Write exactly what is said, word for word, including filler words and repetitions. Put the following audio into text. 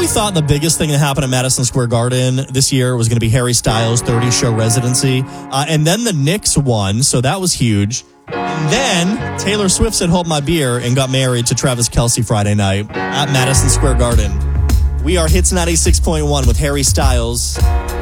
we thought the biggest thing that happened at Madison Square Garden this year was going to be Harry Styles' thirty show residency. Uh, and then the Knicks won, so that was huge. And then Taylor Swift said, hold my beer, and got married to Travis Kelce Friday night at Madison Square Garden. We are Hits ninety-six point one with Harry Styles.